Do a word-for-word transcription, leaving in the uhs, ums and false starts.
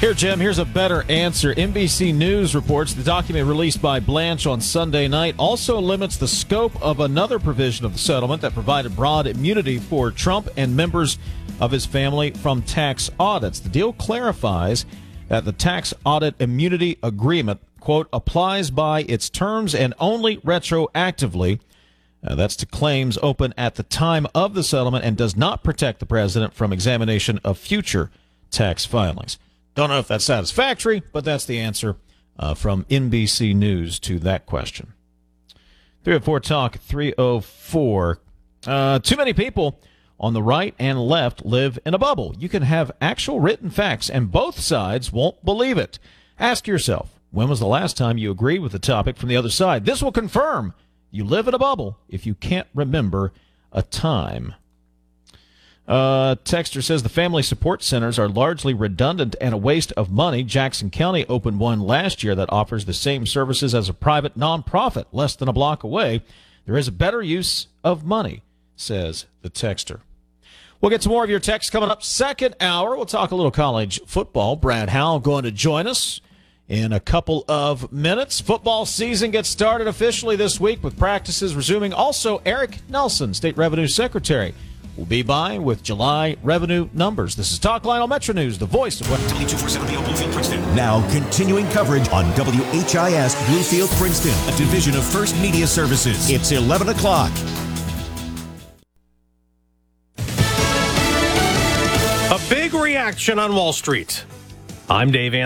Here, Jim, here's a better answer. N B C News reports the document released by Blanche on Sunday night also limits the scope of another provision of the settlement that provided broad immunity for Trump and members of his family from tax audits. The deal clarifies that the tax audit immunity agreement, quote, applies by its terms and only retroactively. Uh, that's to claims open at the time of the settlement and does not protect the president from examination of future tax filings. Don't know if that's satisfactory, but that's the answer uh, from N B C News to that question. three oh four Talk, three oh four. Uh, too many people on the right and left live in a bubble. You can have actual written facts, and both sides won't believe it. Ask yourself, when was the last time you agreed with the topic from the other side? This will confirm you live in a bubble if you can't remember a time. Uh, Texter says the family support centers are largely redundant and a waste of money. Jackson County opened one last year that offers the same services as a private nonprofit less than a block away. There is a better use of money, says the texter. We'll get some more of your texts coming up. Second hour, we'll talk a little college football. Brad Howell going to join us in a couple of minutes. Football season gets started officially this week with practices resuming. Also, Eric Nelson, State Revenue Secretary, will be by with July revenue numbers. This is Talk Lionel Metro News, the voice of what twenty-two forty-seven Bluefield, Princeton. Now continuing coverage on W H I S Bluefield, Princeton, a division of First Media Services. It's eleven o'clock. A big reaction on Wall Street. I'm Dave Anderson.